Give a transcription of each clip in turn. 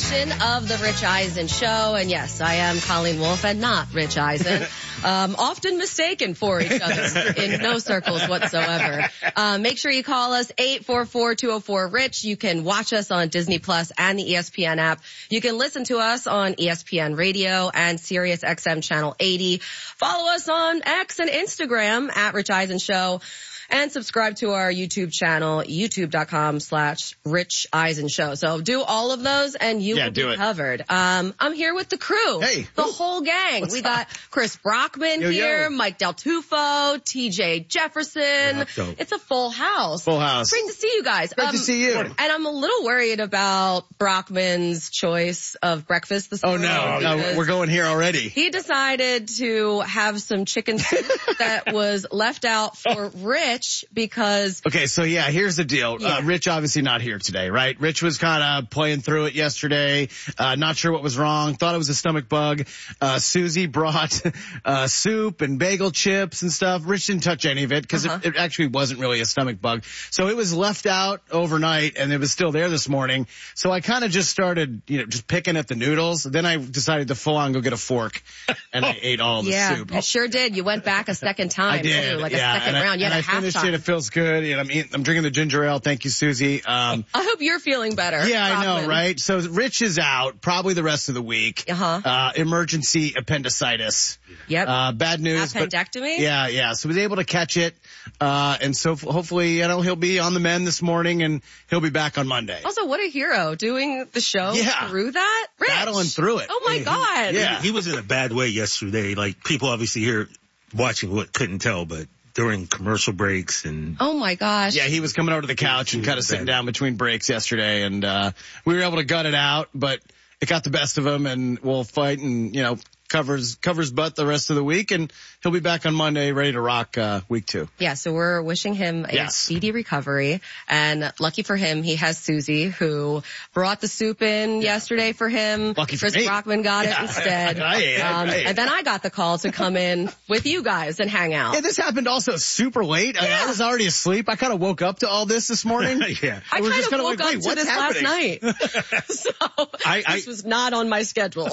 edition of the Rich Eisen Show. And yes, I am Colleen Wolfe and not Rich Eisen. Often mistaken for each other in no circles whatsoever. Make sure you call us 844-204-RICH. You can watch us on Disney Plus and the ESPN app. You can listen to us on ESPN Radio and Sirius XM Channel 80. Follow us on X and Instagram at Rich Eisen Show. And subscribe to our YouTube channel, youtube.com/Rich Eisen Show. So do all of those and you will be covered. I'm here with the crew. Hey. The whole gang. We got Chris Brockman here, Mike Del Tufo, TJ Jefferson. It's a full house. Full house. Great to see you guys. Great to see you. And I'm a little worried about Brockman's choice of breakfast this morning. Oh, no, we're going here already. He decided to have some chicken soup that was left out for Rich because... Okay, so here's the deal. Yeah. Rich obviously not here today, right? Rich was kind of playing through it yesterday, not sure what was wrong, thought it was a stomach bug. Susie brought soup and bagel chips and stuff. Rich didn't touch any of it because it actually wasn't really a stomach bug. So it was left out overnight and it was still there this morning. So I kind of just started, just picking at the noodles. Then I decided to full on go get a fork and I ate all the soup. You sure did. You went back a second time. I did. Too, like a second round. You had a half time. It feels good. I'm drinking the ginger ale. Thank you, Susie. I hope you're feeling better. Yeah, I know, right? So Rich is out probably the rest of the week. Emergency appendicitis. Yep. Bad news. Appendectomy? Yeah. So he was able to catch it. And so hopefully, he'll be on the mend this morning and he'll be back on Monday. Also, what a hero doing the show through that. Rich. Battling through it. Oh my God. He was in a bad way yesterday. Like people obviously here watching what couldn't tell, but during commercial breaks and... Oh my gosh. Yeah, he was coming over to the couch and kind of sitting down between breaks yesterday and, we were able to gut it out, but it got the best of him and we'll fight and, covers butt the rest of the week and he'll be back on Monday ready to rock, week 2. Yeah, so we're wishing him a speedy recovery and lucky for him, he has Susie who brought the soup in yesterday for him. Lucky for Chris me. Brockman got it instead. And then I got the call to come in with you guys and hang out. Yeah, this happened also super late. I was already asleep. I kind of woke up to all this morning. I kind of woke up to this last night. So this was not on my schedule.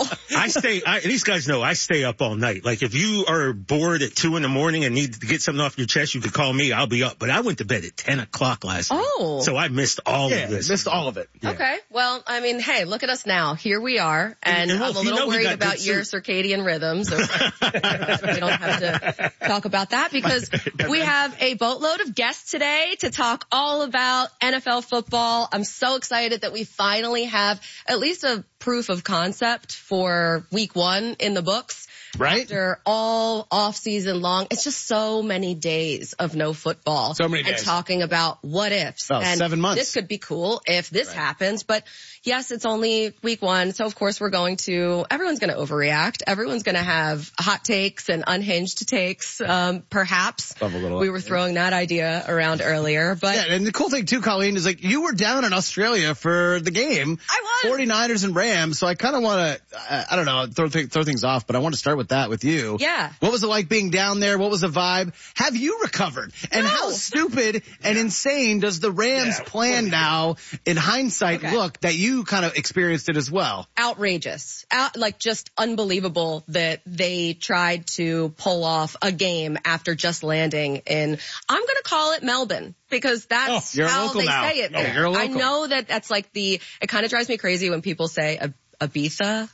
These guys know I stay up all night. Like if you are bored at 2 a.m. and need to get something off your chest, you can call me. I'll be up. But I went to bed at 10 o'clock last night. Oh. So I missed all of this. Missed all of it. Yeah. Okay. Well, hey, look at us now. Here we are. And I'm a little worried about your circadian rhythms. We don't have to talk about that because we have a boatload of guests today to talk all about NFL football. I'm so excited that we finally have at least a proof of concept for week 1 in the books. Right. After all off season long, it's just so many days of no football. So many days. And talking about what ifs. Oh, and 7 months. This could be cool if this happens, but yes, it's only week 1. So of course everyone's going to overreact. Everyone's going to have hot takes and unhinged takes. Perhaps we were throwing that idea around earlier, but and the cool thing too, Colleen, is you were down in Australia for the game. I was. 49ers and Rams. So I kind of want to, I don't know, throw things off, but I want to start with that with you. Yeah. What was it like being down there? What was the vibe? Have you recovered? And how stupid and insane does the Rams plan now in hindsight look that you kind of experienced it as well? Outrageous. Just unbelievable that they tried to pull off a game after just landing in, I'm going to call it Melbourne. Because that's how they say it there. You're a local. I know that that's it kind of drives me crazy when people say Ibiza.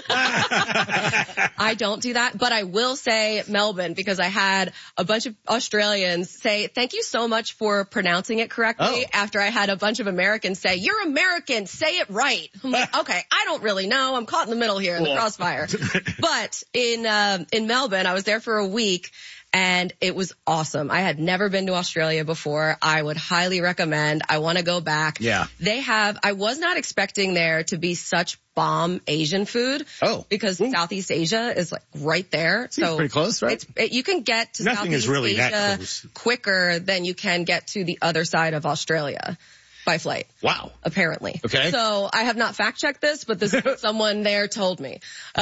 I don't do that, but I will say Melbourne because I had a bunch of Australians say, thank you so much for pronouncing it correctly after I had a bunch of Americans say, you're American, say it right. I'm like, okay, I don't really know. I'm caught in the middle here in the crossfire. But in Melbourne, I was there for a week. And it was awesome. I had never been to Australia before. I would highly recommend. I want to go back. Yeah. I was not expecting there to be such bomb Asian food. Oh. Because Southeast Asia is right there. So pretty close, right? You can get to Nothing Southeast is really Asia that close. quicker than you can get to the other side of Australia. by flight. Wow. Apparently. Okay. So I have not fact checked this, but this is what someone there told me.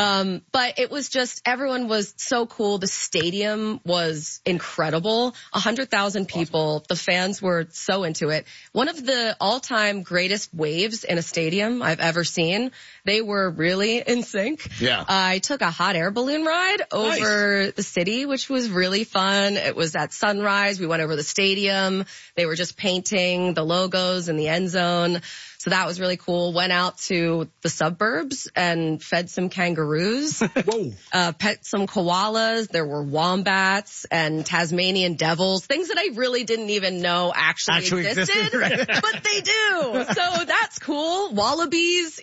But it was just, everyone was so cool. The stadium was incredible. 100,000 people. The fans were so into it. One of the all-time greatest waves in a stadium I've ever seen. They were really in sync. Yeah. I took a hot air balloon ride over the city, which was really fun. It was at sunrise. We went over the stadium. They were just painting the logos in the end zone. So that was really cool. Went out to the suburbs and fed some kangaroos. Whoa. Pet some koalas. There were wombats and Tasmanian devils, things that I really didn't even know actually existed, right? but they do. So that's cool. Wallabies.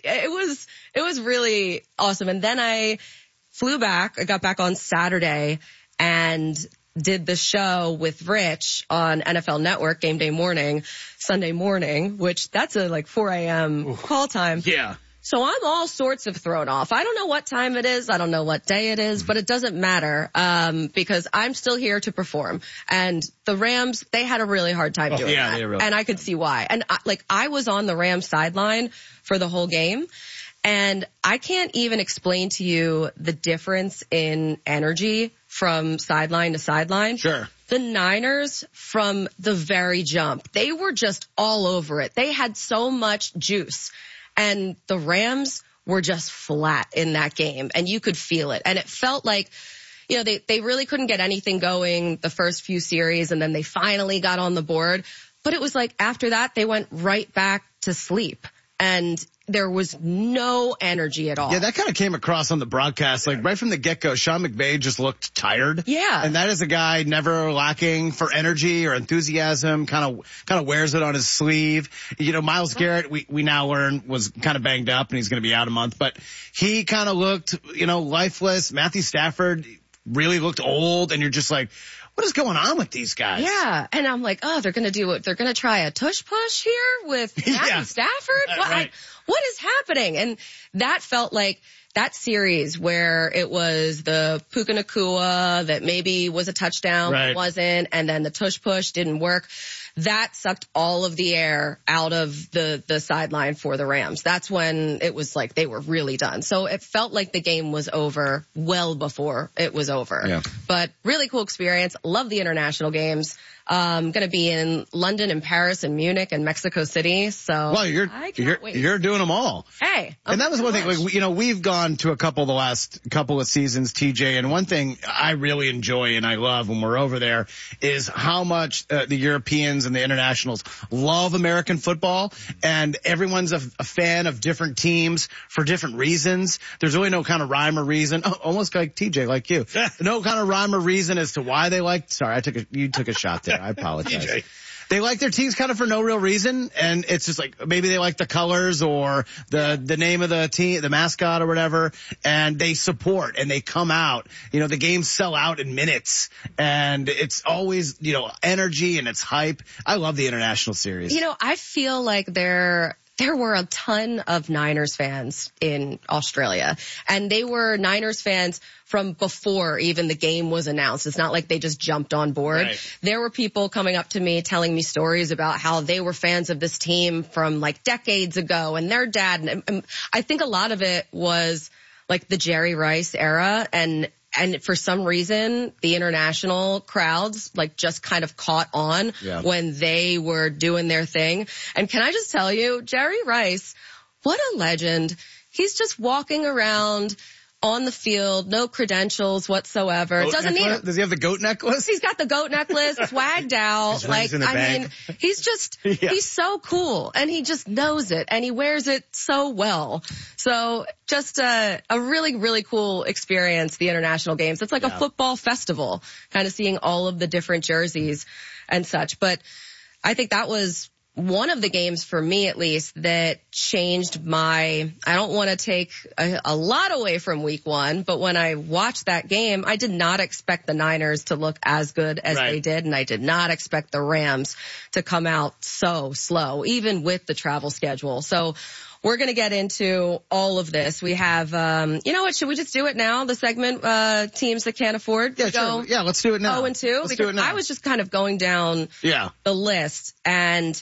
It was really awesome. And then I flew back. I got back on Saturday and did the show with Rich on NFL Network, Game Day Morning, Sunday morning, which that's a like 4 a.m. call time. Yeah. So I'm all sorts of thrown off. I don't know what time it is. I don't know what day it is, but it doesn't matter, because I'm still here to perform. And the Rams, they had a really hard time doing that. And I could see why. And I was on the Rams sideline for the whole game. And I can't even explain to you the difference in energy from sideline to sideline. Sure. The Niners, from the very jump, they were just all over it. They had so much juice. And the Rams were just flat in that game. And you could feel it. And it felt like, you know, they really couldn't get anything going the first few series. And then they finally got on the board. But it was like after that, they went right back to sleep. And there was no energy at all. Yeah, that kind of came across on the broadcast. Like right from the get-go, Sean McVay just looked tired. Yeah. And that is a guy never lacking for energy or enthusiasm, kind of wears it on his sleeve. You know, Myles Garrett, we now learn, was kind of banged up and he's going to be out a month, but he kind of looked, you know, lifeless. Matthew Stafford really looked old, and you're just like, what is going on with these guys? Yeah. And I'm like, oh, they're going to do it. They're going to try a tush push here with Matthew Stafford. What is happening? And that felt like that series where it was the Puka Nacua that maybe was a touchdown, but wasn't, and then the tush push didn't work. That sucked all of the air out of the sideline for the Rams. That's when it was like they were really done. So it felt like the game was over well before it was over. Yeah. But really cool experience. Love the international games. Going to be in London and Paris and Munich and Mexico City. So well, you're doing them all. Hey. And that was one thing, like, you know, we've gone to a couple the last couple of seasons, TJ, and one thing I really enjoy and I love when we're over there is how much the Europeans and the internationals love American football, and everyone's a fan of different teams for different reasons. There's really no kind of rhyme or reason, almost like TJ, like you. No kind of rhyme or reason as to why they like, sorry, you took a shot there. I apologize. TJ. They like their teams kind of for no real reason, and it's just like maybe they like the colors or the name of the team, the mascot or whatever, and they support and they come out. You know, the games sell out in minutes, and it's always, you know, energy and it's hype. I love the international series. You know, I feel like there were a ton of Niners fans in Australia, and they were Niners fans from before even the game was announced. It's not like they just jumped on board. Right. There were people coming up to me telling me stories about how they were fans of this team from like decades ago, and their dad. And I think a lot of it was like the Jerry Rice era, and for some reason, the international crowds like just kind of caught on when they were doing their thing. And can I just tell you, Jerry Rice, what a legend. He's just walking around on the field, no credentials whatsoever. Doesn't need it. Does he have the goat necklace? He's got the goat necklace, swagged out. Like, I mean, he's just, he's so cool, and he just knows it, and he wears it so well. So just a really, really cool experience, the international games. It's like a football festival, kind of seeing all of the different jerseys and such. But I think that was one of the games, for me at least, that changed I don't want to take a lot away from week one, but when I watched that game, I did not expect the Niners to look as good as they did, and I did not expect the Rams to come out so slow, even with the travel schedule. So we're going to get into all of this. We have, you know what, should we just do it now? The segment, teams that can't afford to go. Sure. Yeah, let's do it now. 0-2. Because I was just kind of going down the list, and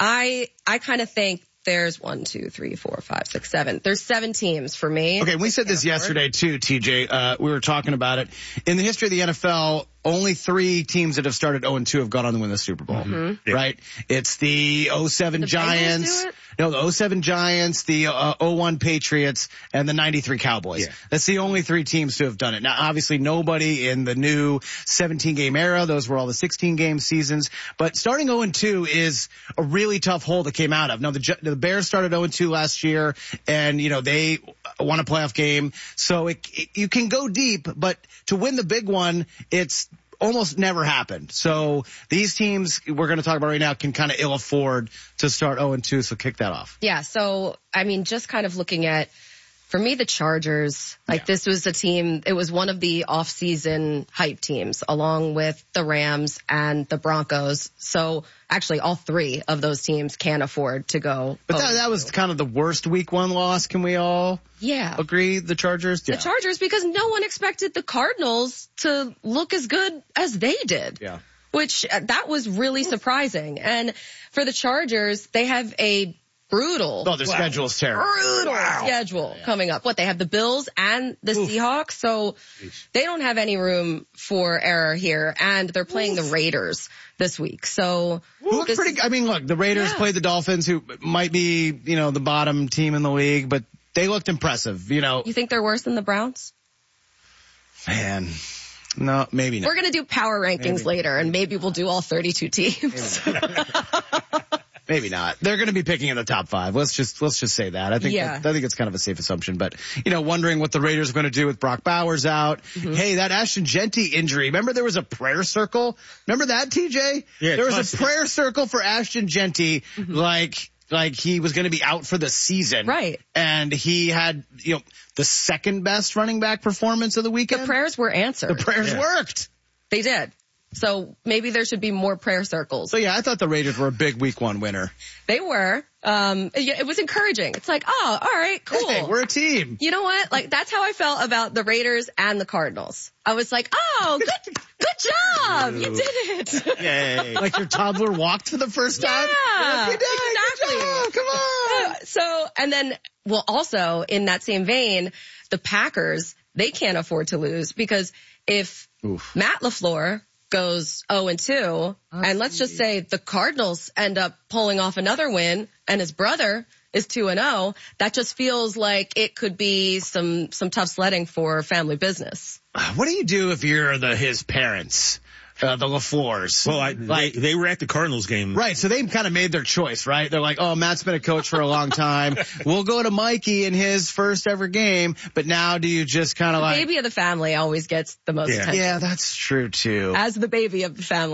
I kind of think there's 1, 2, 3, 4, 5, 6, 7. There's 7 teams for me. Okay, we said this yesterday too, TJ. We were talking about it. In the history of the NFL, only 3 teams that have started 0-2 have gone on to win the Super Bowl, right? It's the 07 Giants. No, the 07 Giants, the 01 Patriots, and the 93 Cowboys. Yeah. That's the only 3 teams to have done it. Now, obviously, nobody in the new 17-game era. Those were all the 16-game seasons. But starting 0-2 is a really tough hole that came out of. Now, the Bears started 0-2 last year, and, they won a playoff game. So you can go deep, but to win the big one, it's almost never happened. So these teams we're going to talk about right now can kind of ill afford to start 0-2, so kick that off. Yeah, so, just kind of looking at, for me, the Chargers, this was a team, it was one of the off-season hype teams, along with the Rams and the Broncos. So, actually, all 3 of those teams can afford to go. But that was kind of the worst week 1 loss. Can we all agree? The Chargers? Yeah. The Chargers, because no one expected the Cardinals to look as good as they did. Yeah. Which, that was really surprising. And for the Chargers, they have a brutal. Oh, their schedule is terrible. Brutal schedule coming up. They have the Bills and the Seahawks, so they don't have any room for error here, and they're playing the Raiders this week. So look, the Raiders played the Dolphins, who might be, the bottom team in the league, but they looked impressive, You think they're worse than the Browns? Man. No, maybe not. We're going to do power rankings later, and maybe we'll do all 32 teams. Maybe not. They're going to be picking in the top 5. Let's just say that. I think it's kind of a safe assumption. But wondering what the Raiders are going to do with Brock Bowers out. Hey, that Ashton Genty injury. Remember there was a prayer circle? Remember that, TJ? Yeah. There was a prayer circle for Ashton Genty, like he was going to be out for the season. Right. And he had, the second best running back performance of the weekend. The prayers were answered. The prayers worked. They did. So maybe there should be more prayer circles. So I thought the Raiders were a big week 1 winner. They were. It was encouraging. It's like, all right, cool. Hey, we're a team. You know what? That's how I felt about the Raiders and the Cardinals. I was like, good job. You did it. Yay. Like your toddler walked for the first time? Yeah, you did. exactly. Good job. Come on. So, and then, also in that same vein, the Packers, they can't afford to lose, because if Matt LaFleur goes 0-2, and let's just say the Cardinals end up pulling off another win, and his brother is 2-0, that just feels like it could be some tough sledding for family business. What do you do if you're his parents? The LaFleurs. Well, they were at the Cardinals game. Right, so they kind of made their choice, right? They're like, Matt's been a coach for a long time. We'll go to Mikey in his first ever game, but now do you just kind of the baby of the family always gets the most attention. Yeah, that's true too. As the baby of the family.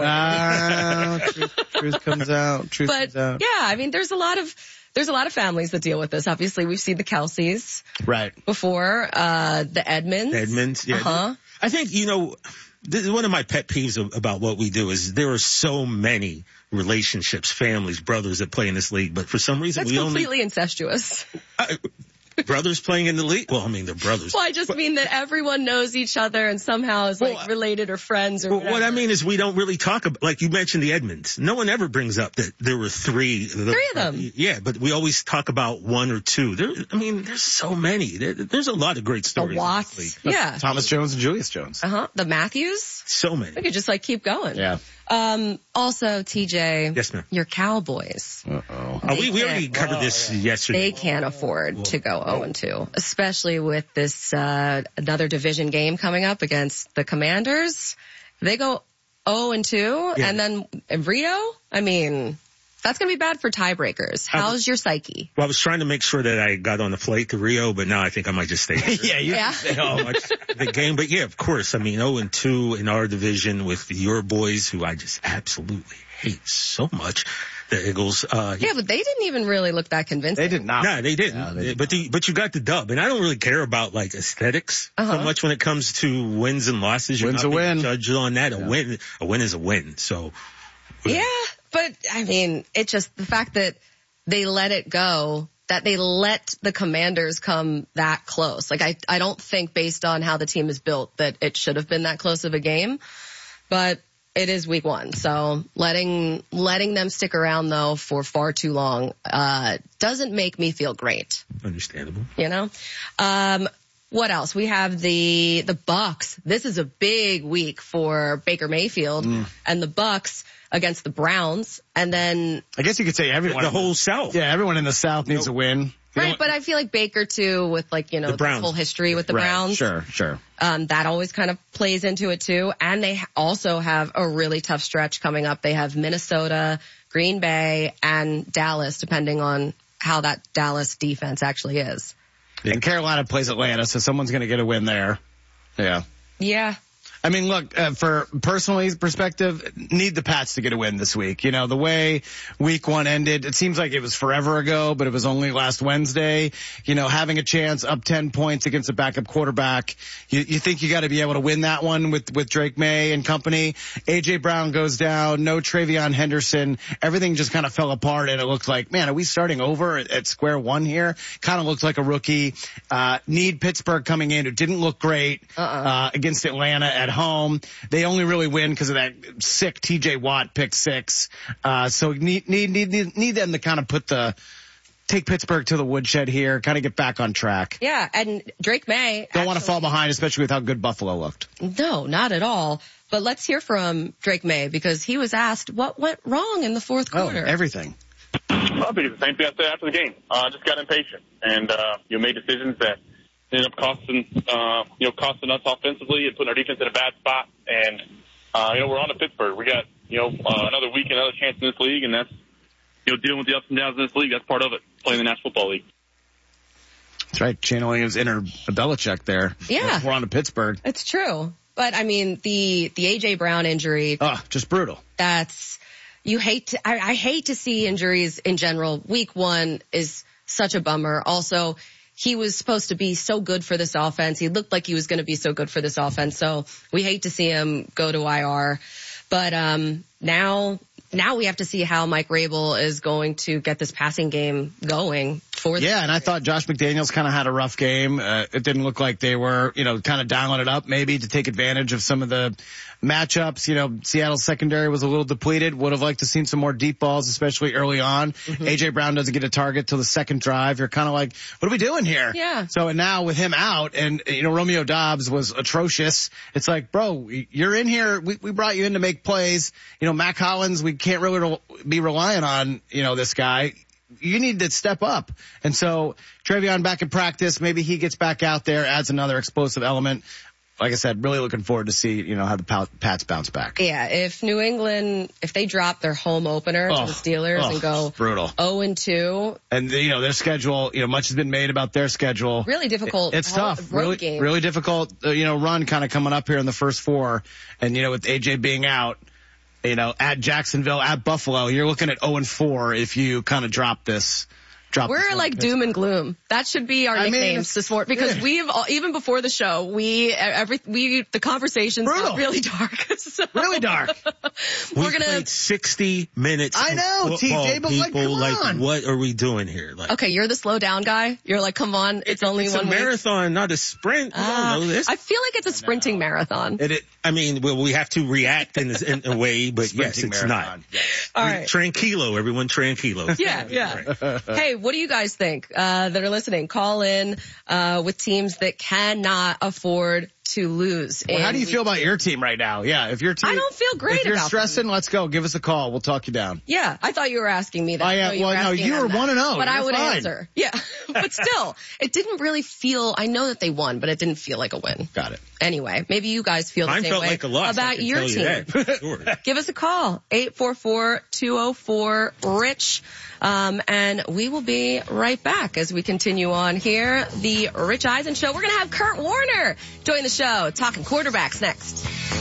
Truth comes out. But yeah, there's a lot of families that deal with this. Obviously, we've seen the Kelce's before, the Edmonds. Yeah. I think, one of my pet peeves about what we do is there are so many relationships, families, brothers that play in this league, but for some reason that's completely incestuous. Brothers playing in the league? Well, they're brothers. Well, I just mean that everyone knows each other and somehow is related or friends or whatever. What I mean is we don't really talk about, like you mentioned the Edmonds. No one ever brings up that there were 3. 3 of them. Yeah, but we always talk about 1 or 2. There's so many. There's a lot of great stories. The Watts. Yeah. Thomas Jones and Julius Jones. The Matthews. So many. We could just keep going. Yeah. Also, TJ. Yes, ma'am. Your Cowboys. We already covered this yesterday. They can't afford to go 0-2, especially with this another division game coming up against the Commanders. They go 0-2, and then in Rio, that's going to be bad for tiebreakers. How's your psyche? Well, I was trying to make sure that I got on the flight to Rio, but now I think I might just stay here. Yeah. The game. But yeah, of course. 0-2 in our division with your boys, who I just absolutely hate so much. The Eagles. But they didn't even really look that convincing. They did not. No, they didn't. But you got the dub, and I don't really care about aesthetics so much when it comes to wins and losses. Win's a win. Judged on that. A win is a win. So. Yeah, but it's just the fact that they let it go, that they let the Commanders come that close. I don't think based on how the team is built that it should have been that close of a game, but It is week 1. So letting them stick around though for far too long, doesn't make me feel great. Understandable. You know? What else? We have the Bucks. This is a big week for Baker Mayfield and the Bucks against the Browns. And then I guess you could say everyone. The whole South. Yeah, everyone in the South needs a win. Right, but I feel like Baker too, with like, you know, the whole history with the Browns. Sure. That always kind of plays into it too. And they also have a really tough stretch coming up. They have Minnesota, Green Bay, and Dallas, depending on how that Dallas defense actually is. And Carolina plays Atlanta, so someone's going to get a win there. Yeah. Yeah. I mean, look, for personally perspective, need the Pats to get a win this week. You know, the way week 1 ended, it seems like it was forever ago, but it was only last Wednesday. You know, having a chance up 10 points against a backup quarterback, you think you got to be able to win that one with Drake May and company. A.J. Brown goes down, no Travion Henderson. Everything just kind of fell apart, and it looked like, man, are we starting over at square one here? Kind of looked like a rookie. Need Pittsburgh coming in, who didn't look great against Atlanta at home. They only really win because of that sick TJ Watt pick 6. So need them to kind of take Pittsburgh to the woodshed here, kind of get back on track. Yeah, and Drake May don't want to fall behind, especially with how good Buffalo looked. No, not at all. But let's hear from Drake May, because he was asked what went wrong in the fourth quarter. Oh, everything. I think it's the same thing I said after the game. Just got impatient and made decisions that ended up costing us offensively and putting our defense in a bad spot. And we're on to Pittsburgh. We got another week, another chance in this league, and that's dealing with the ups and downs in this league. That's part of it, playing the National Football League. That's right. Channeling his inner Belichick there. Yeah, we're on to Pittsburgh. It's true, but I mean the A.J. Brown injury. Just brutal. I hate to see injuries in general. Week 1 is such a bummer. Also, he was supposed to be so good for this offense. He looked like he was going to be so good for this offense. So we hate to see him go to IR. But now we have to see how Mike Rabel is going to get this passing game going for the and I thought Josh McDaniels kind of had a rough game. It didn't look like they were, kind of dialing it up maybe to take advantage of some of the matchups. Seattle's secondary was a little depleted. Would have liked to seen some more deep balls, especially early on. A.J. Brown doesn't get a target till the second drive. You're kind of like, what are we doing here? Yeah. So, and now with him out and, Romeo Doubs was atrocious. It's like, bro, you're in here. We brought you in to make plays. Mac Hollins, we can't really be relying on, this guy. You need to step up. And so Travion back in practice. Maybe he gets back out there, adds another explosive element. Like I said, really looking forward to see, how the Pats bounce back. Yeah, if New England, if they drop their home opener to the Steelers and go brutal 0-2. And, their schedule, much has been made about their schedule. Really difficult. It's tough. Really difficult, run kind of coming up here in the first 4. And, with AJ being out, at Jacksonville, at Buffalo, you're looking at 0-4 if you kind of drop this. We're like doom and gloom. That should be our nicknames this morning, because we've even before the show, the conversations got really dark. So, really dark. We're gonna played 60 minutes. I know, TJ, but people, come on. What are we doing here? Okay, you're the slow down guy. You're like, come on, it's only one week. It's a marathon, not a sprint. I don't know this. I feel like it's a sprinting marathon. We have to react in a way, but yes, it's marathon. Not. Yes. All right. Tranquilo, everyone, tranquilo. Yeah. Right. Hey, what do you guys think that are listening? Call in with teams that cannot afford to lose. Well, how do you feel about your team right now? Yeah, if your team, I don't feel great. If you're stressing, let's go. Give us a call. We'll talk you down. Yeah, I thought you were asking me that. You were 1-0, but I would answer. Yeah, but still, it didn't really feel. I know that they won, but it didn't feel like a win. Got it. Anyway, maybe you guys feel the same way like a loss, about your team. Sure. Give us a call, 844-204-RICH. And we will be right back as we continue on here. The Rich Eisen Show. We're going to have Kurt Warner join the show, talking quarterbacks next.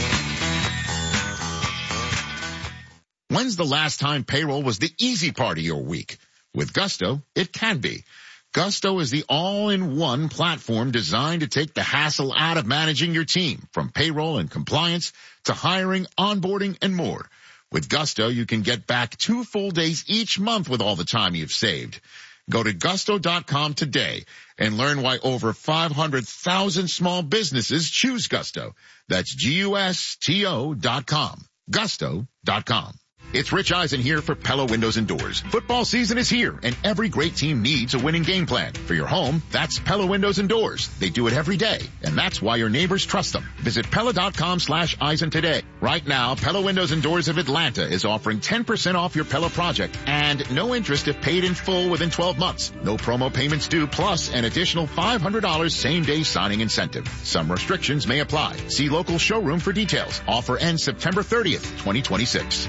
When's the last time payroll was the easy part of your week? With Gusto, it can be. Gusto is the all-in-one platform designed to take the hassle out of managing your team, from payroll and compliance to hiring, onboarding, and more. With Gusto, you can get back 2 full days each month with all the time you've saved. Go to gusto.com today and learn why over 500,000 small businesses choose Gusto. That's GUSTO.com. Gusto.com. It's Rich Eisen here for Pella Windows and Doors. Football season is here, and every great team needs a winning game plan. For your home, that's Pella Windows and Doors. They do it every day, and that's why your neighbors trust them. Visit Pella.com/Eisen today. Right now, Pella Windows and Doors of Atlanta is offering 10% off your Pella project, and no interest if paid in full within 12 months. No promo payments due, plus an additional $500 same-day signing incentive. Some restrictions may apply. See local showroom for details. Offer ends September 30th, 2026.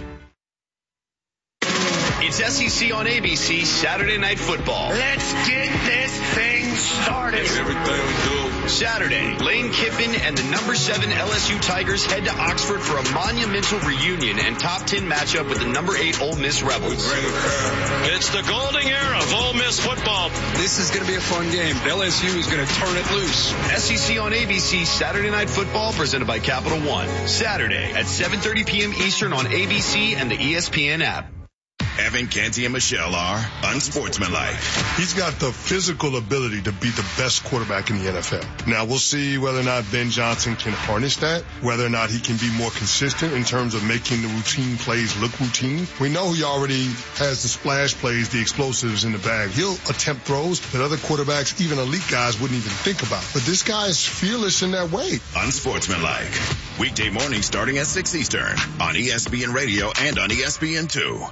It's SEC on ABC Saturday Night Football. Let's get this thing started. Everything we do. Saturday, Lane Kiffin and the number 7 LSU Tigers head to Oxford for a monumental reunion and top 10 matchup with the number 8 Ole Miss Rebels. It's the golden era of Ole Miss football. This is going to be a fun game. LSU is going to turn it loose. SEC on ABC Saturday Night Football presented by Capital One. Saturday at 7:30 p.m. Eastern on ABC and the ESPN app. Evan Canty and Michelle are unsportsmanlike. He's got the physical ability to be the best quarterback in the NFL. Now, we'll see whether or not Ben Johnson can harness that, whether or not he can be more consistent in terms of making the routine plays look routine. We know he already has the splash plays, the explosives in the bag. He'll attempt throws that other quarterbacks, even elite guys, wouldn't even think about. But this guy is fearless in that way. Unsportsmanlike. Weekday morning starting at 6 Eastern on ESPN Radio and on ESPN2.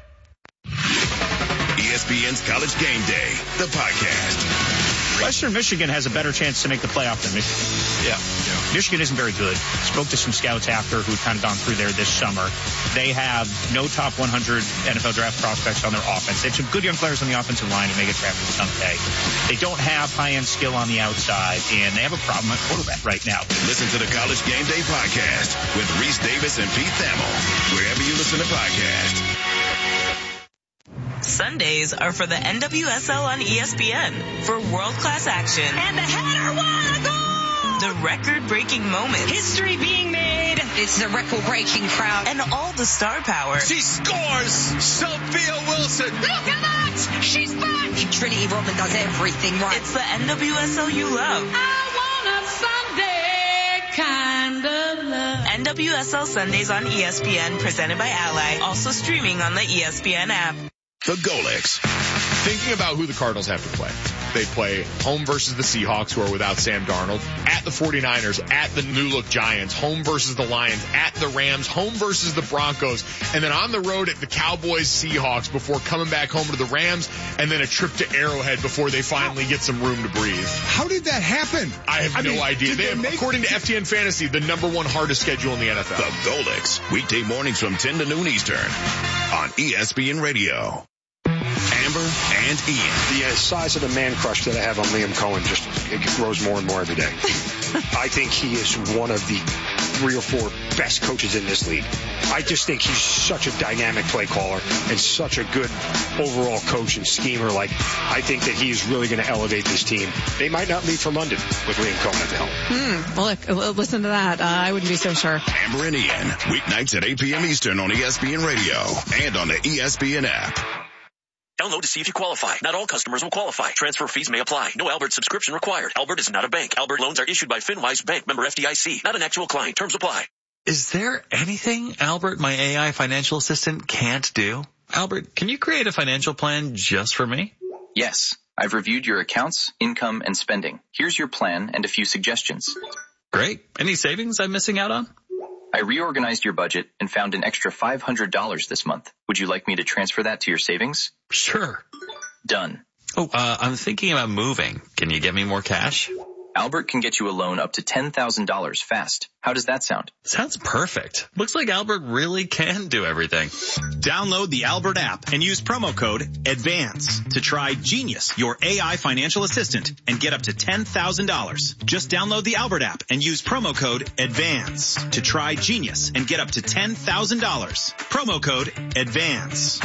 ESPN's College Game Day, the podcast. Western Michigan has a better chance to make the playoff than Michigan. Yeah. Michigan isn't very good. Spoke to some scouts after who'd kind of gone through there this summer. They have no top 100 NFL draft prospects on their offense. They have some good young players on the offensive line who may get drafted someday. They don't have high-end skill on the outside, and they have a problem at quarterback right now. Listen to the College Game Day podcast with Reese Davis and Pete Thamel, wherever you listen to podcasts. Sundays are for the NWSL on ESPN for world-class action. And the header, what a goal! The record-breaking moments. History being made. It's a record-breaking crowd. And all the star power. She scores! Sophia Wilson! Look at that! She's back! Trinity Rodman does everything right. It's the NWSL you love. I want a Sunday kind of love. NWSL Sundays on ESPN, presented by Ally. Also streaming on the ESPN app. The Golics. Thinking about who the Cardinals have to play. They play home versus the Seahawks, who are without Sam Darnold, at the 49ers, at the new-look Giants, home versus the Lions, at the Rams, home versus the Broncos, and then on the road at the Cowboys, Seahawks, before coming back home to the Rams, and then a trip to Arrowhead before they finally get some room to breathe. How did that happen? I have no idea. They have, according to FTN Fantasy, the number 1 hardest schedule in the NFL. The Golics, weekday mornings from 10 to noon Eastern on ESPN Radio. Amber and Ian. The size of the man crush that I have on Liam Cohen it grows more and more every day. I think he is one of the 3 or 4 best coaches in this league. I just think he's such a dynamic play caller and such a good overall coach and schemer. I think that he's really going to elevate this team. They might not leave for London with Liam Cohen at the helm. Well, look, listen to that. I wouldn't be so sure. Amber and Ian, weeknights at 8 p.m. Eastern on ESPN Radio and on the ESPN app. Download to see if you qualify. Not all customers will qualify. Transfer fees may apply. No Albert subscription required. Albert is not a bank. Albert loans are issued by FinWise Bank, member FDIC. Not an actual client. Terms apply. Is there anything Albert, my AI financial assistant, can't do? Albert, can you create a financial plan just for me? Yes. I've reviewed your accounts, income, and spending. Here's your plan and a few suggestions. Great. Any savings I'm missing out on? I reorganized your budget and found an extra $500 this month. Would you like me to transfer that to your savings? Sure. Done. I'm thinking about moving. Can you get me more cash? Albert can get you a loan up to $10,000 fast. How does that sound? Sounds perfect. Looks like Albert really can do everything. Download the Albert app and use promo code ADVANCE to try Genius, your AI financial assistant, and get up to $10,000. Just download the Albert app and use promo code ADVANCE to try Genius and get up to $10,000. Promo code ADVANCE.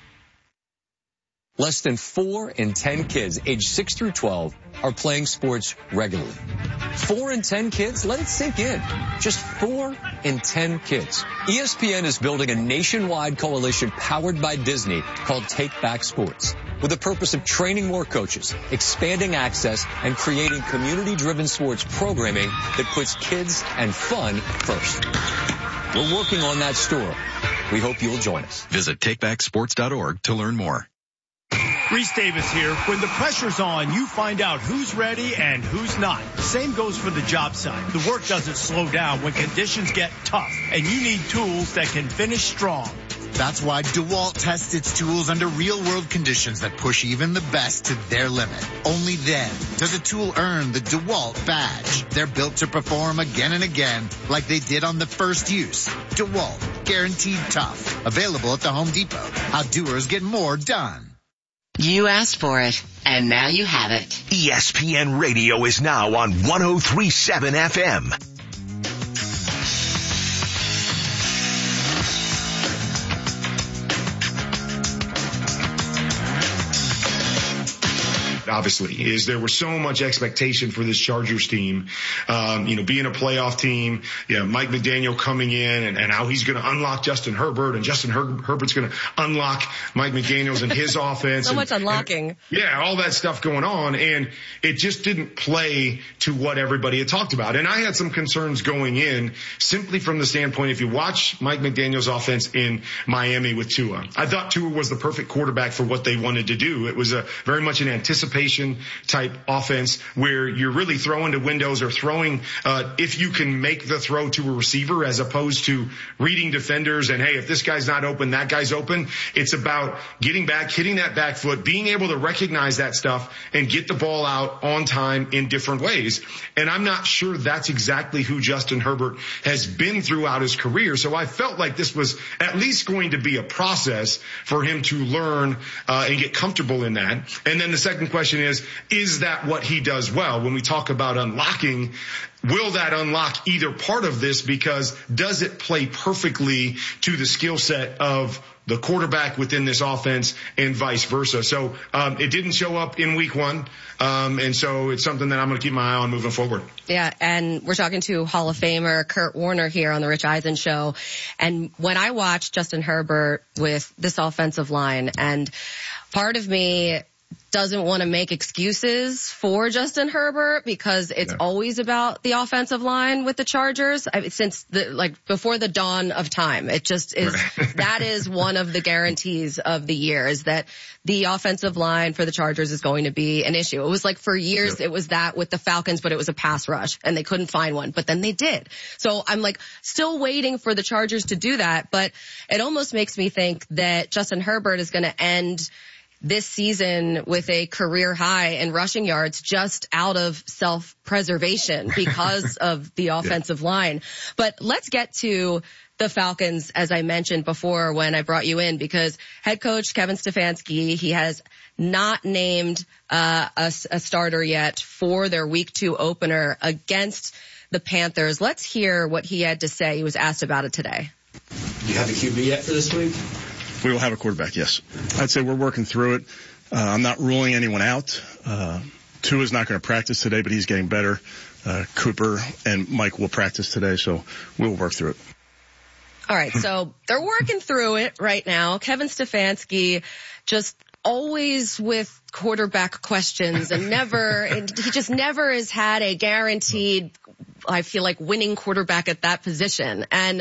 Less than 4 in 10 kids aged 6 through 12 are playing sports regularly. 4 in 10 kids? Let it sink in. Just 4 in 10 kids. ESPN is building a nationwide coalition powered by Disney called Take Back Sports, with the purpose of training more coaches, expanding access, and creating community-driven sports programming that puts kids and fun first. We're working on that store. We hope you'll join us. Visit takebacksports.org to learn more. Reese Davis here. When the pressure's on, you find out who's ready and who's not. Same goes for the job site. The work doesn't slow down when conditions get tough, and you need tools that can finish strong. That's why DeWalt tests its tools under real-world conditions that push even the best to their limit. Only then does a tool earn the DeWalt badge. They're built to perform again and again like they did on the first use. DeWalt, guaranteed tough. Available at the Home Depot. How doers get more done. You asked for it, and now you have it. ESPN Radio is now on 103.7 FM. Obviously, is there was so much expectation for this Chargers team, being a playoff team, Mike McDaniel coming in and how he's going to unlock Justin Herbert, and Justin Herbert's going to unlock Mike McDaniels and his offense. So much unlocking. All that stuff going on. And it just didn't play to what everybody had talked about. And I had some concerns going in simply from the standpoint, if you watch Mike McDaniel's offense in Miami with Tua, I thought Tua was the perfect quarterback for what they wanted to do. It was very much an anticipation type offense where you're really throwing to windows or throwing if you can make the throw to a receiver, as opposed to reading defenders and, hey, if this guy's not open, that guy's open. It's about getting back, hitting that back foot, being able to recognize that stuff and get the ball out on time in different ways. And I'm not sure that's exactly who Justin Herbert has been throughout his career. So I felt like this was at least going to be a process for him to learn and get comfortable in that. And then the second question is that what he does well? When we talk about unlocking, will that unlock either part of this? Because does it play perfectly to the skill set of the quarterback within this offense and vice versa? So it didn't show up in week one. And so it's something that I'm going to keep my eye on moving forward. Yeah, and we're talking to Hall of Famer Kurt Warner here on the Rich Eisen Show. And when I watched Justin Herbert with this offensive line, and part of me doesn't want to make excuses for Justin Herbert because it's always about the offensive line with the Chargers. Since before the dawn of time, it just is. That is one of the guarantees of the year, is that the offensive line for the Chargers is going to be an issue. It was like for years, it was that with the Falcons, but it was a pass rush and they couldn't find one, but then they did. So I'm still waiting for the Chargers to do that, but it almost makes me think that Justin Herbert is going to end this season with a career high in rushing yards just out of self-preservation because of the offensive line. But let's get to the Falcons, as I mentioned before when I brought you in, because head coach Kevin Stefanski, he has not named a starter yet for their week 2 opener against the Panthers. Let's hear what he had to say. He was asked about it today. Do you have a QB yet for this week? We will have a quarterback, yes. I'd say we're working through it. I'm not ruling anyone out. Tua's not going to practice today, but he's getting better. Cooper and Mike will practice today, so we'll work through it. All right, so they're working through it right now. Kevin Stefanski just always with quarterback questions and he just never has had a guaranteed, I feel like, winning quarterback at that position. And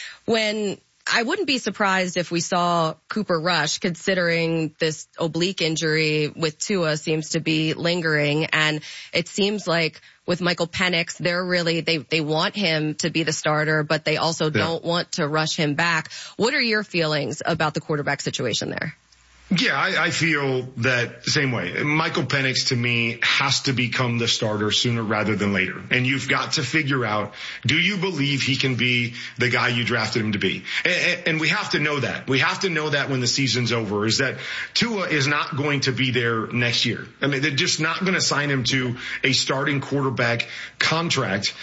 I wouldn't be surprised if we saw Cooper Rush, considering this oblique injury with Tua seems to be lingering. And it seems like with Michael Penix, they want him to be the starter, but they also don't want to rush him back. What are your feelings about the quarterback situation there? Yeah, I feel that the same way. Michael Penix, to me, has to become the starter sooner rather than later. And you've got to figure out, do you believe he can be the guy you drafted him to be? And we have to know that. We have to know that when the season's over, is that Tua is not going to be there next year. I mean, they're just not going to sign him to a starting quarterback contract.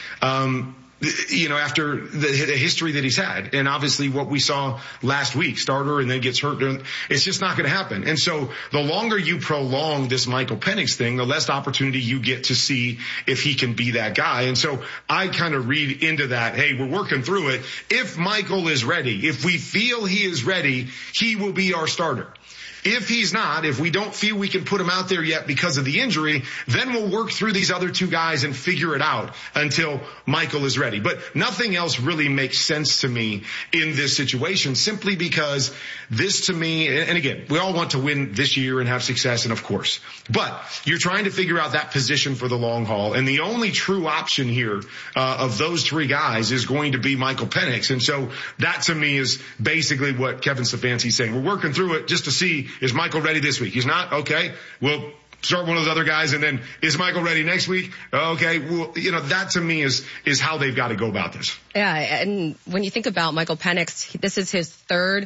After the history that he's had. And obviously what we saw last week, starter and then gets hurt, it's just not going to happen. And so the longer you prolong this Michael Penix thing, the less opportunity you get to see if he can be that guy. And so I kind of read into that, hey, we're working through it. If Michael is ready, if we feel he is ready, he will be our starter. If he's not, if we don't feel we can put him out there yet because of the injury, then we'll work through these other two guys and figure it out until Michael is ready. But nothing else really makes sense to me in this situation, simply because this to me, and again, we all want to win this year and have success, and of course, but you're trying to figure out that position for the long haul, and the only true option here of those three guys is going to be Michael Penix. And so that to me is basically what Kevin Stefanski's saying. We're working through it just to see, is Michael ready this week? He's not? Okay. We'll start one of those other guys, and then is Michael ready next week? Okay. Well, that to me is how they've got to go about this. Yeah. And when you think about Michael Penix, this is his third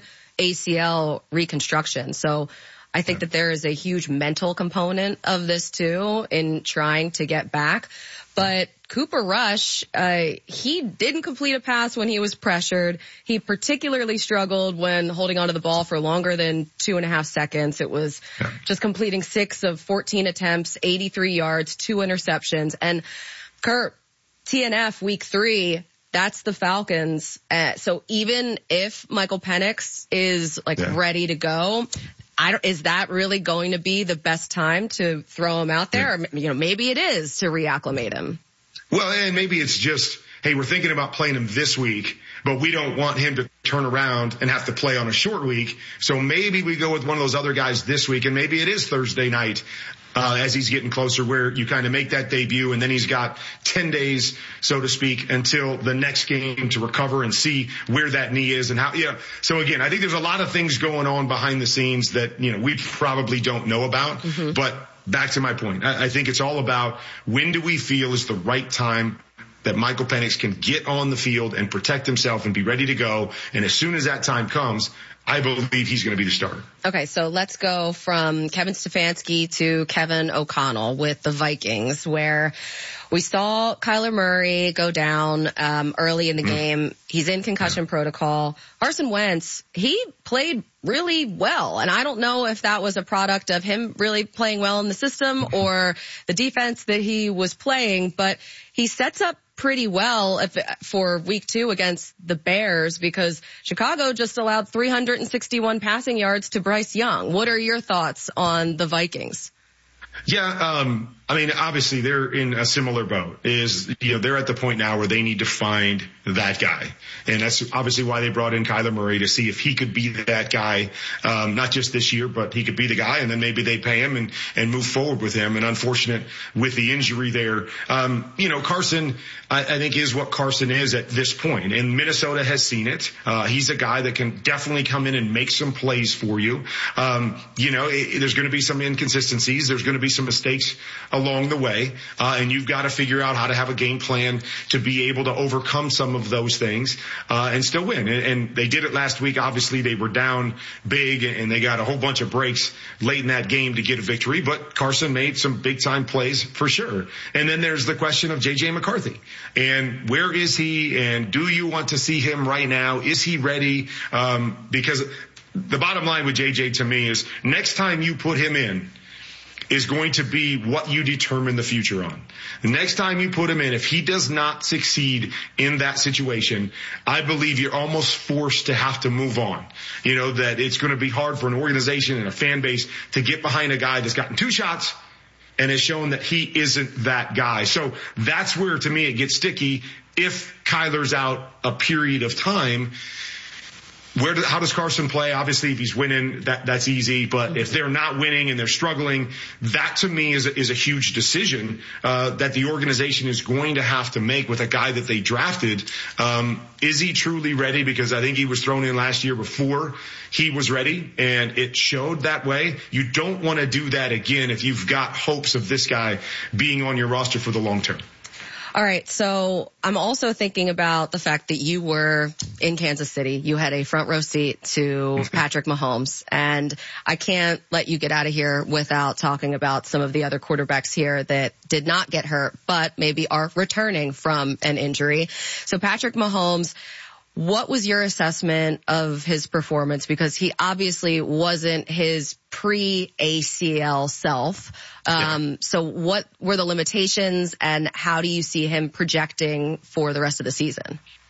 ACL reconstruction. So I think that there is a huge mental component of this too in trying to get back. But Cooper Rush, he didn't complete a pass when he was pressured. He particularly struggled when holding onto the ball for longer than 2.5 seconds. It was just completing 6 of 14 attempts, 83 yards, 2 interceptions. And Kurt, TNF week 3, that's the Falcons. So even if Michael Penix is ready to go, is that really going to be the best time to throw him out there? Or, maybe it is to reacclimate him. Well, and maybe it's just, hey, we're thinking about playing him this week, but we don't want him to turn around and have to play on a short week. So maybe we go with one of those other guys this week, and maybe it is Thursday night. As he's getting closer, where you kind of make that debut, and then he's got 10 days, so to speak, until the next game to recover and see where that knee is and how, So again, I think there's a lot of things going on behind the scenes that, we probably don't know about. Mm-hmm. But back to my point, I think it's all about, when do we feel is the right time that Michael Penix can get on the field and protect himself and be ready to go. And as soon as that time comes, I believe he's going to be the starter. Okay, so let's go from Kevin Stefanski to Kevin O'Connell with the Vikings, where we saw Kyler Murray go down early in the game. He's in concussion protocol. Carson Wentz, he played really well, and I don't know if that was a product of him really playing well in the system or the defense that he was playing, but he sets up pretty well for week 2 against the Bears, because Chicago just allowed 361 passing yards to Bryce Young. What are your thoughts on the Vikings? Yeah, obviously they're in a similar boat. They're at the point now where they need to find that guy. And that's obviously why they brought in Kyler Murray, to see if he could be that guy, not just this year, but he could be the guy, and then maybe they pay him and move forward with him. And unfortunate with the injury there. Carson, I think, is what Carson is at this point. And Minnesota has seen it. He's a guy that can definitely come in and make some plays for you. There's going to be some inconsistencies. There's going to be some mistakes along the way, and you've got to figure out how to have a game plan to be able to overcome some of those things and still win. And they did it last week. Obviously, they were down big, and they got a whole bunch of breaks late in that game to get a victory. But Carson made some big-time plays for sure. And then there's the question of J.J. McCarthy. And where is he? And do you want to see him right now? Is he ready? Because the bottom line with J.J. to me is, next time you put him in is going to be what you determine the future on. The next time you put him in, if he does not succeed in that situation, I believe you're almost forced to have to move on. That it's going to be hard for an organization and a fan base to get behind a guy that's gotten 2 shots and has shown that he isn't that guy. So that's where, to me, it gets sticky. If Kyler's out a period of time, how does Carson play? Obviously, if he's winning, that's easy. But if they're not winning and they're struggling, that to me is a huge decision that the organization is going to have to make with a guy that they drafted. Is he truly ready? Because I think he was thrown in last year before he was ready, and it showed that way. You don't want to do that again if you've got hopes of this guy being on your roster for the long term. All right, so I'm also thinking about the fact that you were in Kansas City. You had a front row seat to Patrick Mahomes, and I can't let you get out of here without talking about some of the other quarterbacks here that did not get hurt, but maybe are returning from an injury. So Patrick Mahomes, what was your assessment of his performance? Because he obviously wasn't his pre-ACL self. So what were the limitations, and how do you see him projecting for the rest of the season?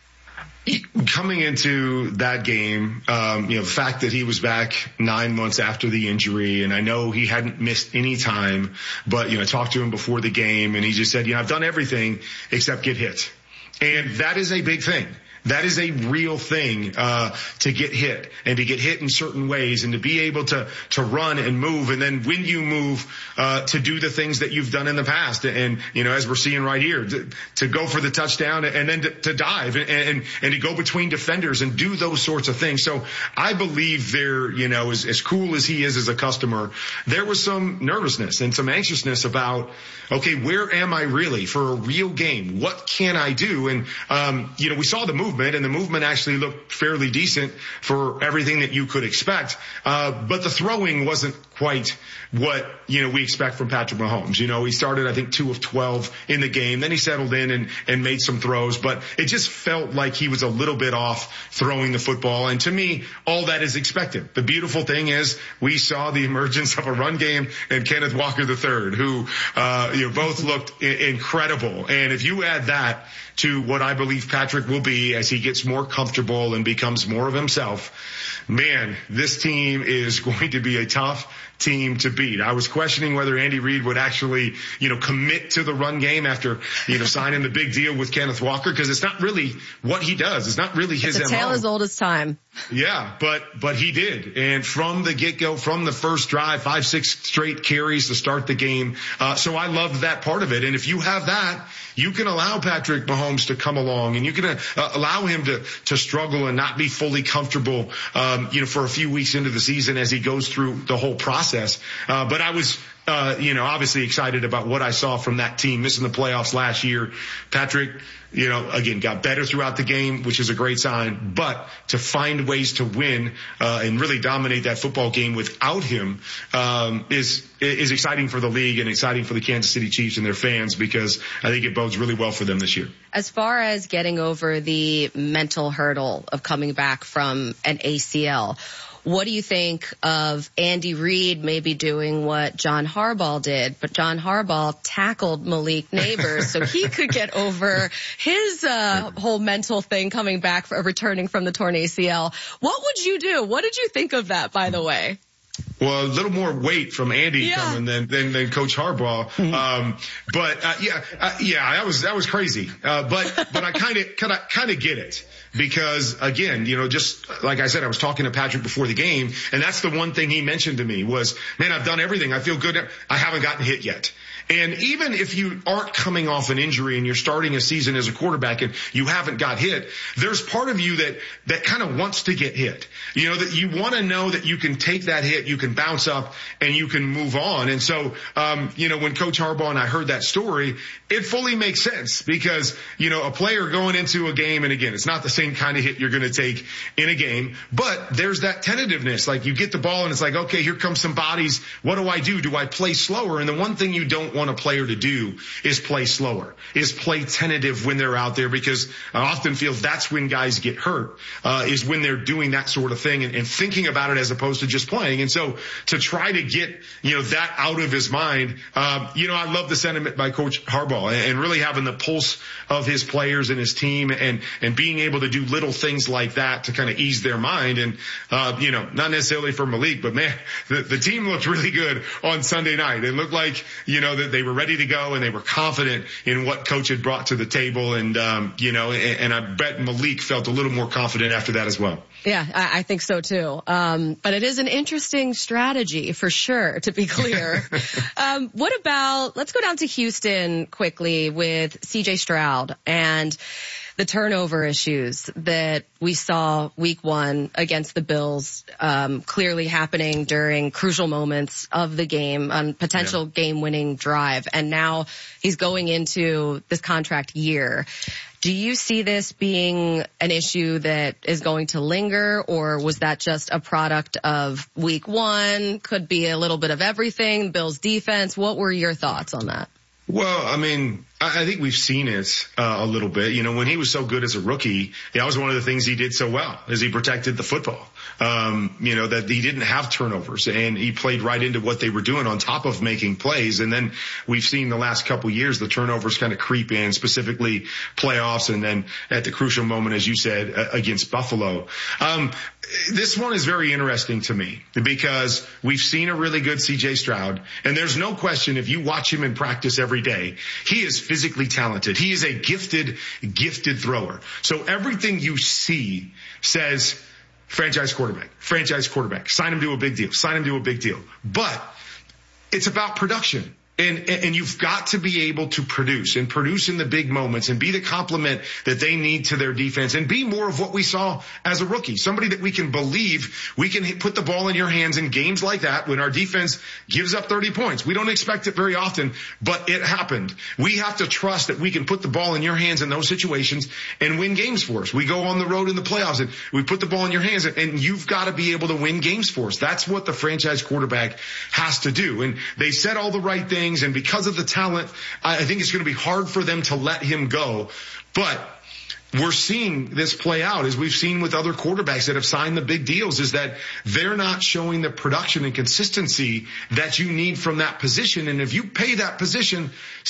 Coming into that game, the fact that he was back 9 months after the injury, and I know he hadn't missed any time, but, I talked to him before the game, and he just said, I've done everything except get hit. And that is a big thing. That is a real thing, to get hit and to get hit in certain ways and to be able to run and move. And then when you move, to do the things that you've done in the past. And, as we're seeing right here, to go for the touchdown and then to dive and to go between defenders and do those sorts of things. So I believe there, as cool as he is as a customer, there was some nervousness and some anxiousness about, okay, where am I really for a real game? What can I do? And, we saw the movement. And the movement actually looked fairly decent for everything that you could expect. But the throwing wasn't quite what, we expect from Patrick Mahomes. He started, I think, 2 of 12 in the game. Then he settled in and made some throws. But it just felt like he was a little bit off throwing the football. And to me, all that is expected. The beautiful thing is we saw the emergence of a run game and Kenneth Walker III, who, both looked incredible. And if you add that to what I believe Patrick will be as he gets more comfortable and becomes more of himself, man, this team is going to be a tough team to beat. I was questioning whether Andy Reid would actually, commit to the run game after, signing the big deal with Kenneth Walker, because it's not really what he does. It's not really his MO. It's a tale as old as time. Yeah, but he did. And from the get-go, from the first drive, 5-6 straight carries to start the game. So I loved that part of it. And if you have that, you can allow Patrick Mahomes to come along and you can allow him to struggle and not be fully comfortable, for a few weeks into the season as he goes through the whole process. But I was, obviously excited about what I saw from that team missing the playoffs last year. Patrick, again, got better throughout the game, which is a great sign, but to find ways to win, and really dominate that football game without him, is exciting for the league and exciting for the Kansas City Chiefs and their fans, because I think it bodes really well for them this year. As far as getting over the mental hurdle of coming back from an ACL, what do you think of Andy Reid maybe doing what John Harbaugh did? But John Harbaugh tackled Malik Neighbors so he could get over his whole mental thing coming back for returning from the torn ACL. What would you do? What did you think of that, by the way? Well, a little more weight from Andy coming than Coach Harbaugh. That was crazy. But I kind of get it. Because again, just like I said, I was talking to Patrick before the game, and that's the one thing he mentioned to me was, man, I've done everything. I feel good. I haven't gotten hit yet. And even if you aren't coming off an injury and you're starting a season as a quarterback and you haven't got hit, there's part of you that kind of wants to get hit. That you want to know that you can take that hit, you can bounce up, and you can move on. And so, when Coach Harbaugh and I heard that story, it fully makes sense because, a player going into a game, and again, it's not the same kind of hit you're going to take in a game, but there's that tentativeness. Like you get the ball and it's like, okay, here comes some bodies. What do I do? Do I play slower? And the one thing you don't want a player to do is play slower, is play tentative when they're out there, because I often feel that's when guys get hurt, is when they're doing that sort of thing and thinking about it as opposed to just playing. And so to try to get, that out of his mind, I love the sentiment by Coach Harbaugh and really having the pulse of his players and his team and being able to do little things like that to kind of ease their mind. And, not necessarily for Malik, but man, the team looked really good on Sunday night. It looked like, that they were ready to go and they were confident in what coach had brought to the table. And, and I bet Malik felt a little more confident after that as well. Yeah, I think so too. But it is an interesting strategy for sure, to be clear. What about, let's go down to Houston quickly with CJ Stroud and the turnover issues that we saw week 1 against the Bills, clearly happening during crucial moments of the game on potential game-winning drive. And now he's going into this contract year. Do you see this being an issue that is going to linger, or was that just a product of week 1? Could be a little bit of everything, Bills defense. What were your thoughts on that? Well, I mean, I think we've seen it a little bit. You know, when he was so good as a rookie, that was one of the things he did so well, is he protected the football. You know, that he didn't have turnovers, and he played right into what they were doing on top of making plays. And then we've seen the last couple years the turnovers kind of creep in, specifically playoffs, and then at the crucial moment, as you said, against Buffalo. This one is very interesting to me because we've seen a really good C.J. Stroud, and there's no question if you watch him in practice every day, he is physically talented. He is a gifted thrower. So everything you see says franchise quarterback, sign him to a big deal. But it's about production. And you've got to be able to produce in the big moments and be the complement that they need to their defense and be more of what we saw as a rookie. Somebody that we can believe we can put the ball in your hands in games like that when our defense gives up 30 points. We don't expect it very often, but it happened. We have to trust that we can put the ball in your hands in those situations and win games for us. We go on the road in the playoffs and we put the ball in your hands, and you've got to be able to win games for us. That's what the franchise quarterback has to do. And they said all the right things. And because of the talent, I think it's going to be hard for them to let him go. But we're seeing this play out, as we've seen with other quarterbacks that have signed the big deals, is that they're not showing the production and consistency that you need from that position. And if you pay that position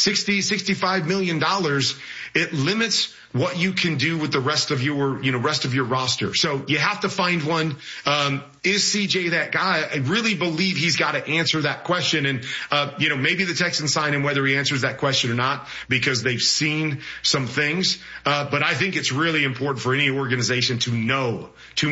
$60-65 million, it limits what you can do with the rest of your roster. So you have to find one. Is CJ that guy? I really believe he's got to answer that question. And, maybe the Texans sign him whether he answers that question or not, because they've seen some things. But I think it's really important for any organization to know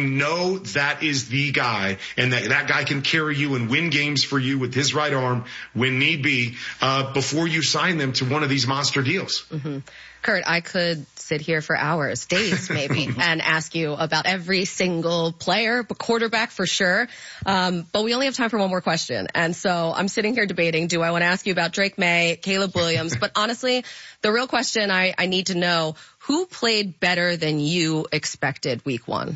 that is the guy, and that guy can carry you and win games for you with his right arm when need be, before you sign them to one of these monster deals. Mm-hmm. Kurt, I could sit here for hours, days maybe, and ask you about every single player, but quarterback for sure. But we only have time for one more question. And so I'm sitting here debating, do I want to ask you about Drake May, Caleb Williams? But honestly, the real question I need to know, who played better than you expected week one?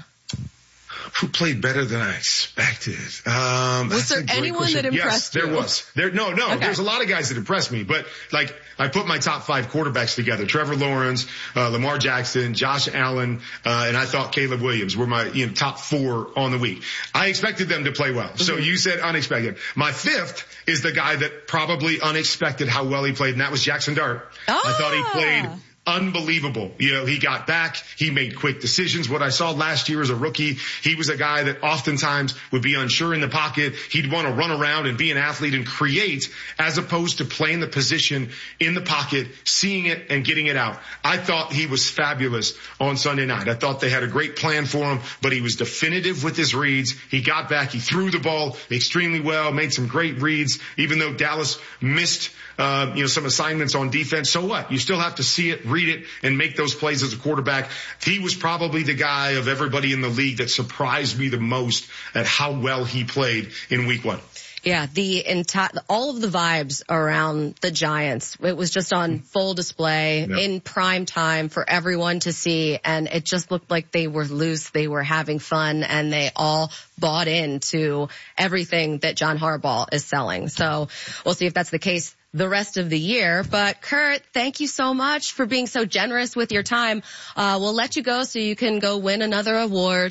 Who played better than I expected? Was there anyone that impressed you? Yes, there was. Okay. There's a lot of guys that impressed me, but I put my top 5 quarterbacks together. Trevor Lawrence, Lamar Jackson, Josh Allen, and I thought Caleb Williams were my top 4 on the week. I expected them to play well. Mm-hmm. So you said unexpected. My 5th is the guy that probably unexpected how well he played, and that was Jackson Dart. I thought he played unbelievable. He got back. He made quick decisions. What I saw last year as a rookie, he was a guy that oftentimes would be unsure in the pocket. He'd want to run around and be an athlete and create, as opposed to playing the position in the pocket, seeing it and getting it out. I thought he was fabulous on Sunday night. I thought they had a great plan for him, but he was definitive with his reads. He got back. He threw the ball extremely well, made some great reads, even though Dallas missed some assignments on defense. So what? You still have to see it, read it, and make those plays as a quarterback. He was probably the guy of everybody in the league that surprised me the most at how well he played in week one. Yeah, all of the vibes around the Giants, it was just on full display in prime time for everyone to see, and it just looked like they were loose, they were having fun, and they all bought into everything that John Harbaugh is selling. So we'll see if that's the case the rest of the year. But Kurt, thank you so much for being so generous with your time. We'll let you go so you can go win another award.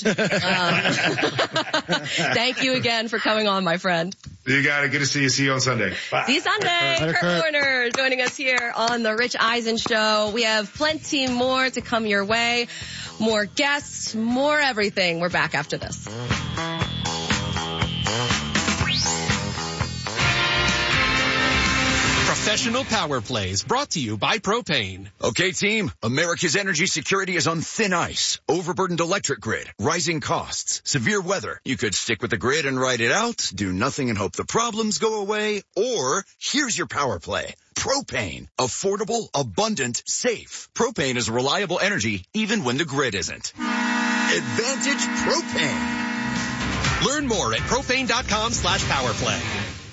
Thank you again for coming on, my friend. You got it. Good to see you. See you on Sunday. Bye. See you Sunday. Kurt Warner joining us here on the Rich Eisen Show. We have plenty more to come your way. More guests, more everything. We're back after this. Professional Power Plays brought to you by Propane. Okay, team, America's energy security is on thin ice. Overburdened electric grid, rising costs, severe weather. You could stick with the grid and ride it out, do nothing and hope the problems go away, or here's your power play. Propane. Affordable, abundant, safe. Propane is reliable energy even when the grid isn't. Advantage Propane. Learn more at propane.com/powerplay.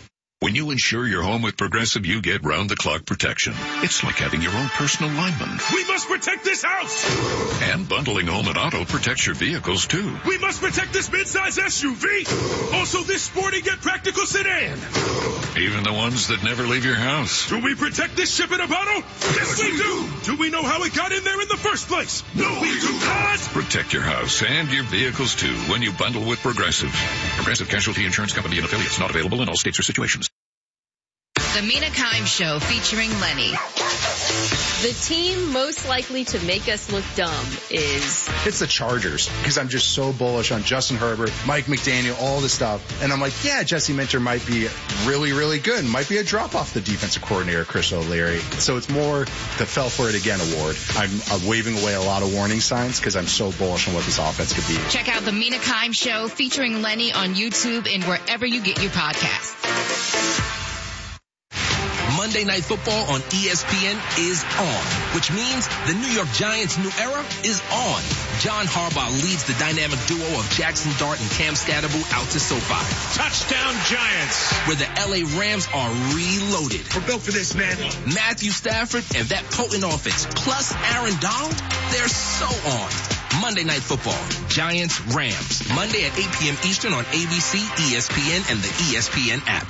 When you insure your home with Progressive, you get round-the-clock protection. It's like having your own personal lineman. We must protect this house! And bundling home and auto protects your vehicles, too. We must protect this midsize SUV! Also this sporty yet practical sedan! Even the ones that never leave your house. Do we protect this ship in a bottle? Yes, we do! Do we know how it got in there in the first place? No, we do not! Protect your house and your vehicles, too, when you bundle with Progressive. Progressive Casualty Insurance Company and affiliates, not available in all states or situations. The Mina Kimes Show featuring Lenny. The team most likely to make us look dumb is... It's the Chargers, because I'm just so bullish on Justin Herbert, Mike McDaniel, all this stuff. And I'm like, yeah, Jesse Minter might be really, really good. Might be a drop off the defensive coordinator, Chris O'Leary. So it's more the Fell For It Again award. I'm waving away a lot of warning signs because I'm so bullish on what this offense could be. Check out the Mina Kimes Show featuring Lenny on YouTube and wherever you get your podcasts. Monday Night Football on ESPN is on, which means the New York Giants' new era is on. John Harbaugh leads the dynamic duo of Jackson Dart and Cam Scatterbo out to SoFi. Touchdown Giants! Where the LA Rams are reloaded. We're built for this, man. Matthew Stafford and that potent offense, plus Aaron Donald, they're so on. Monday Night Football, Giants, Rams. Monday at 8 p.m. Eastern on ABC, ESPN, and the ESPN app.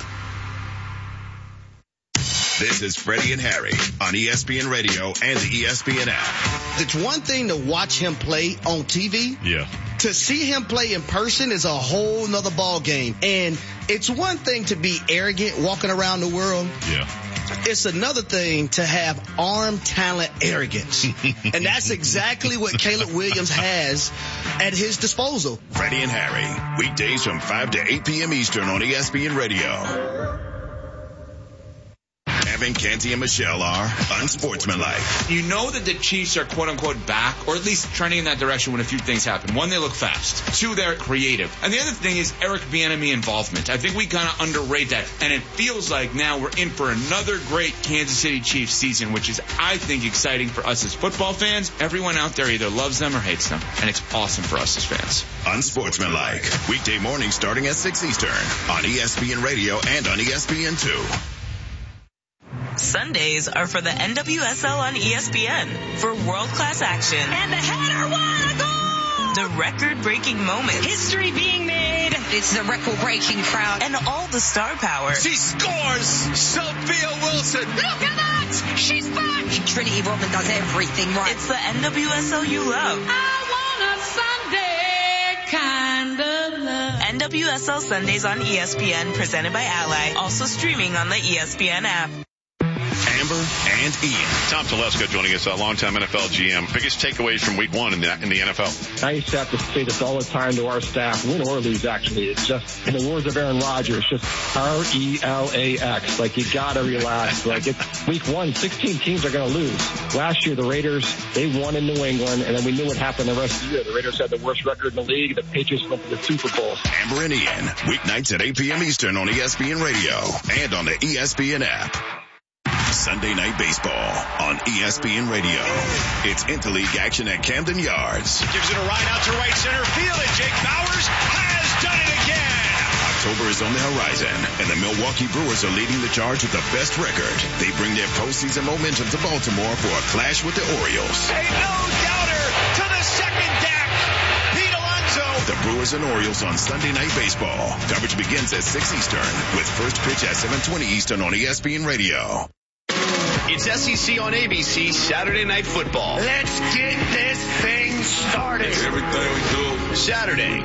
This is Freddie and Harry on ESPN Radio and the ESPN app. It's one thing to watch him play on TV. Yeah. To see him play in person is a whole nother ball game. And it's one thing to be arrogant walking around the world. Yeah. It's another thing to have arm talent arrogance. And that's exactly what Caleb Williams has at his disposal. Freddie and Harry, weekdays from 5 to 8 p.m. Eastern on ESPN Radio. Evan, Canty, and Michelle are unsportsmanlike. You know that the Chiefs are quote-unquote back, or at least trending in that direction when a few things happen. One, they look fast. Two, they're creative. And the other thing is Eric Bieniemy involvement. I think we kind of underrate that. And it feels like now we're in for another great Kansas City Chiefs season, which is, I think, exciting for us as football fans. Everyone out there either loves them or hates them. And it's awesome for us as fans. Unsportsmanlike. Weekday mornings starting at 6 Eastern on ESPN Radio and on ESPN2. Sundays are for the NWSL on ESPN for world-class action. And the header, what a goal! The record-breaking moments. History being made. It's the record-breaking crowd. And all the star power. She scores! Sophia Wilson! Look at that! She's back! Trinity Rodman does everything right. It's the NWSL you love. I want a Sunday kind of love. NWSL Sundays on ESPN, presented by Ally. Also streaming on the ESPN app. Amber and Ian. Tom Telesco joining us, a longtime NFL GM. Biggest takeaways from week one in the NFL. I used to have to say this all the time to our staff, win or lose, actually. It's just, in the words of Aaron Rodgers, just RELAX. Like, you gotta relax. Like, it's week one, 16 teams are gonna lose. Last year, the Raiders, they won in New England, and then we knew what happened the rest of the year. The Raiders had the worst record in the league. The Patriots went to the Super Bowl. Amber and Ian, weeknights at 8 p.m. Eastern on ESPN Radio and on the ESPN app. Sunday Night Baseball on ESPN Radio. It's interleague action at Camden Yards. Gives it a ride out to right center field, and Jake Bauers has done it again. October is on the horizon, and the Milwaukee Brewers are leading the charge with the best record. They bring their postseason momentum to Baltimore for a clash with the Orioles. A no-doubter to the second deck. Pete Alonso. The Brewers and Orioles on Sunday Night Baseball. Coverage begins at 6 Eastern with first pitch at 7:20 Eastern on ESPN Radio. It's SEC on ABC Saturday Night Football. Let's get this thing started. Everything we do. Saturday,